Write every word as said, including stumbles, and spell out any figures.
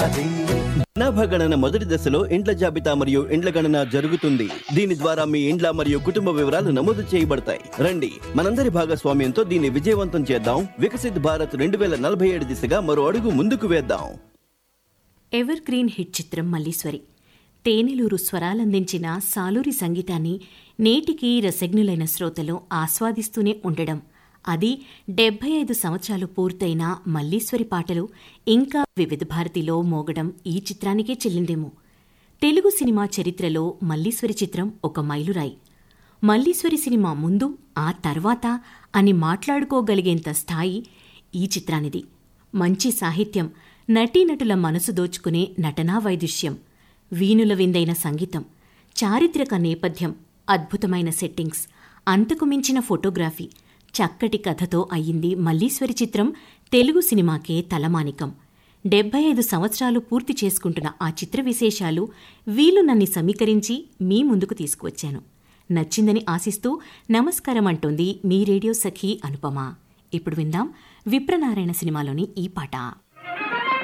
అది. జనాభా గణన మొదటి దశలో ఇండ్ల జాబితా మరియు ఇండ్ల గణన జరుగుతుంది. దీని ద్వారా మీ ఇండ్ల మరియు కుటుంబ వివరాలు నమోదు చేయబడతాయి. రండి, మనందరి భాగస్వామ్యంతో దీన్ని విజయవంతం చేద్దాం. వికసిత్ భారత్ రెండు వేల నలభై ఏడు దిశగా మరో అడుగు ముందుకు వేద్దాం. ఎవర్ గ్రీన్ హిట్ చిత్రం మల్లీశ్వరి. తేనెలూరు స్వరాలందించిన సాలూరి సంగీతాన్ని నేటికీ రసజ్ఞులైన శ్రోతలు ఆస్వాదిస్తూనే ఉండడం, అది డెబ్బై ఐదు సంవత్సరాలు పూర్తయిన మల్లీశ్వరి పాటలు ఇంకా వివిధ భారతిలో మోగడం ఈ చిత్రానికే చెల్లిందేమో. తెలుగు సినిమా చరిత్రలో మల్లీశ్వరి చిత్రం ఒక మైలురాయి. మల్లీశ్వరి సినిమా ముందు, ఆ తర్వాత అని మాట్లాడుకోగలిగేంత స్థాయి ఈ చిత్రానిది. మంచి సాహిత్యం, నటీనటుల మనసు దోచుకునే నటనా వైదుష్యం, వీణుల విందైన సంగీతం, చారిత్రక నేపథ్యం, అద్భుతమైన సెట్టింగ్స్, అంతకు మించిన ఫోటోగ్రఫీ, చక్కటి కథతో అయ్యింది మల్లీశ్వరి చిత్రం తెలుగు సినిమాకే తలమానికం. డెబ్బై ఐదు సంవత్సరాలు పూర్తి చేసుకుంటున్న ఆ చిత్ర విశేషాలు వీలు నన్ను సమీకరించి మీ ముందుకు తీసుకువచ్చాను. నచ్చిందని ఆశిస్తూ నమస్కారం అంటోంది మీ రేడియో సఖీ అనుపమ. ఇప్పుడు విందాం విప్రనారాయణ సినిమాలోని ఈ పాట.